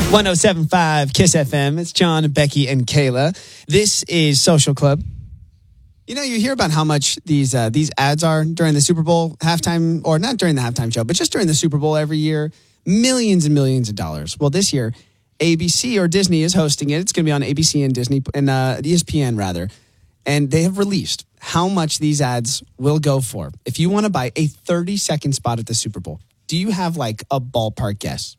107.5 Kiss FM. It's John, Becky, and Kayla. This is Social Club. You know, you hear about how much these ads are during the Super Bowl halftime, or not during the halftime show, but just during the Super Bowl every year. Millions and millions of dollars. Well, this year, ABC or Disney is hosting it. It's going to be on ABC and Disney and ESPN rather. And they have released how much these ads will go for. If you want to buy a 30-second spot at the Super Bowl, do you have like a ballpark guess?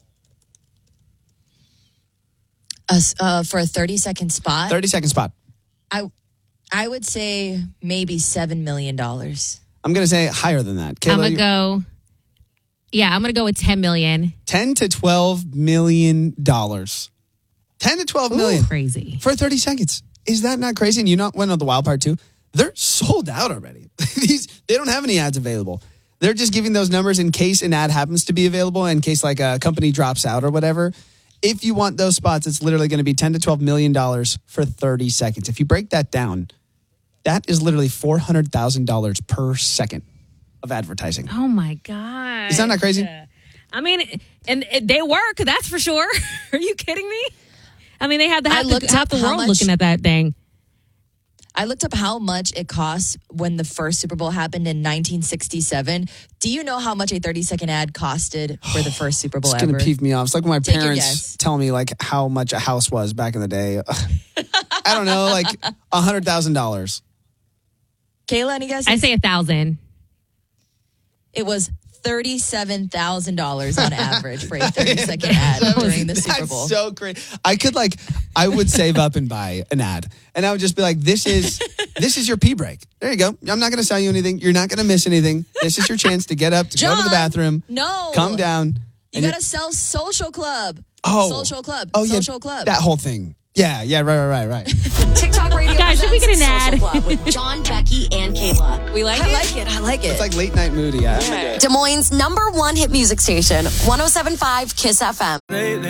For a 30-second spot? 30-second spot. I would say maybe $7 million. I'm going to say higher than that. Kayla, I'm going to go with $10 million. $10 to $12 million. $10 to $12 million. Crazy. For 30 seconds. Is that not crazy? And you know the wild part too? They're sold out already. They don't have any ads available. They're just giving those numbers in case an ad happens to be available, in case like a company drops out or whatever. If you want those spots, it's literally going to be $10 to $12 million for 30 seconds. If you break that down, that is literally $400,000 per second of advertising. Oh, my God. Is that not crazy? I mean, and they work, that's for sure. Are you kidding me? I mean, they have half the world looking at that thing. I looked up how much it costs when the first Super Bowl happened in 1967. Do you know how much a 30-second ad costed for the first Super Bowl ever? It's going to peeve me off. It's like when my Take parents tell me like how much a house was back in the day. I don't know, like $100,000. Kayla, any guesses? I say 1,000. It was $37,000 on average for a 30-second ad during the Super Bowl. That's so great. I would save up and buy an ad. And I would just be like, this is your pee break. There you go. I'm not going to sell you anything. You're not going to miss anything. This is your chance to get up, to go to the bathroom. No. Come down. You got to sell Social Club. Oh. Social Club. Oh, Social yeah, Club. that whole thing. Yeah, right. TikTok Radio. Guys, should we get an ad? Social Club with John, Becky, and Kayla. We like it? I like it. It's like late night moody. Yeah. Des Moines' #1 hit music station, 107.5 Kiss FM.